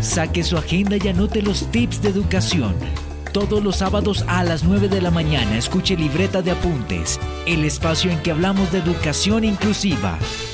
Saque su agenda y anote los tips de educación. Todos los sábados a las 9 de la mañana escuche Libreta de Apuntes, el espacio en que hablamos de educación inclusiva.